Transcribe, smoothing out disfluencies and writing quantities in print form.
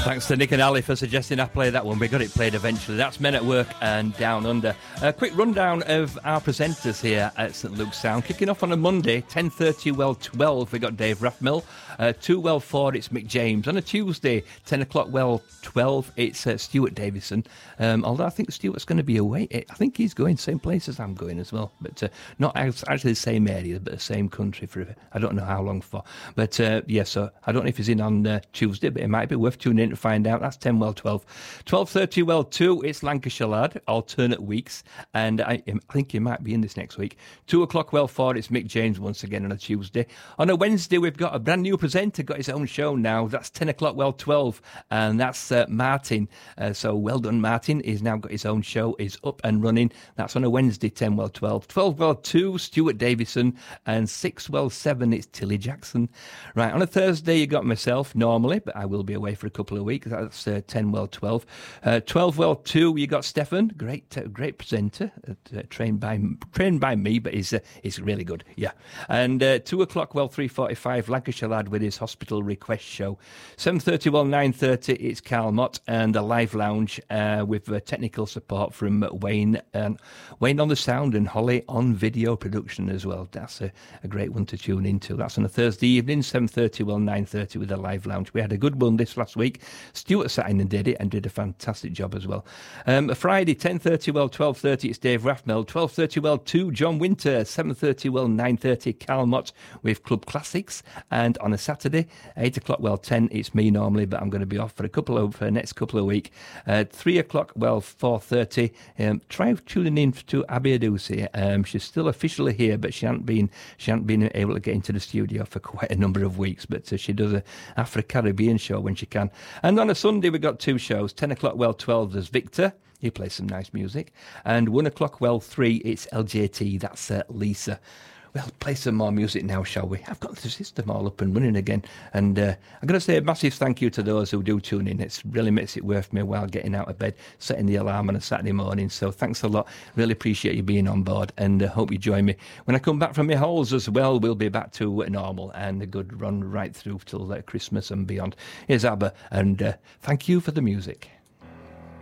Thanks to Nick and Ali for suggesting I play that one. We got it played eventually. That's Men at Work and Down Under. A quick rundown of our presenters here at St Luke's Sound. Kicking off on a Monday, 10:30, well 12, we got Dave Rathmill. 2, well 4, it's Mick James. On a Tuesday, 10 o'clock, well 12, it's Stuart Davison. Although I think Stuart's going to be away. I think he's going same place as I'm going as well. But not actually the same area, but the same country for, I don't know how long for. But yeah, so I don't know if he's in on Tuesday, but it might be worth tuning in to find out. That's 10, well 12. 12:30, well 2, it's Lancashire Lad, alternate weeks. And I think he might be in this next week. 2 o'clock, well 4, it's Mick James once again on a Tuesday. On a Wednesday, we've got a brand new presenter, got his own show now. That's 10 o'clock, well 12, and that's Martin. So well done, Martin. He's now got his own show, is up and running. That's on a Wednesday, 10, well 12. 12, well 2, Stuart Davison, and 6, well 7, it's Tilly Jackson. Right, on a Thursday, you got myself, normally, but I will be away for a couple of weeks. That's 10, well 12. 12, well 2, you got Stefan, great presenter, trained by me, but he's really good, yeah. And 2 o'clock, well 3:45, Lancashire Lad with his Hospital Request show. 7:30, well 9:30, it's Carl Mott and a live lounge with technical support from Wayne on the sound and Holly on video production as well. That's a great one to tune into. That's on a Thursday evening, 7:30, well 9:30 with a live lounge. We had a good one this last week. Stuart sat in and did it and did a fantastic job as well. Friday, 10:30, well 12:30, it's Dave Rathmill. 12:30, well 2, John Winter. 7:30, well 9:30, Carl Mott with Club Classics. And on a Saturday, 8 o'clock, well 10, it's me normally, but I'm going to be off for next couple of weeks. 3 o'clock, well 4:30, try tuning in to Abby Adusi. She's still officially here, but she hasn't been able to get into the studio for quite a number of weeks, but she does a Afro-Caribbean show when she can. And on a Sunday, we've got 2 shows. 10 o'clock, well 12, there's Victor. He plays some nice music. And 1 o'clock, well 3, it's LJT. That's Lisa. Well, play some more music now, shall we? I've got the system all up and running again. And I'm going to say a massive thank you to those who do tune in. It really makes it worth me while getting out of bed, setting the alarm on a Saturday morning. So thanks a lot. Really appreciate you being on board, and hope you join me. When I come back from my holes as well, we'll be back to normal and a good run right through till Christmas and beyond. Here's ABBA, and thank you for the music.